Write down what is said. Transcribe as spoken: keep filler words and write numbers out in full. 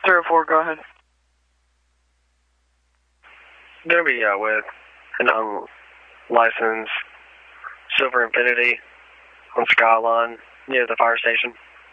Zero four, go ahead. Gonna be uh, with an unlicensed Silver Infinity on Skyline near the fire station.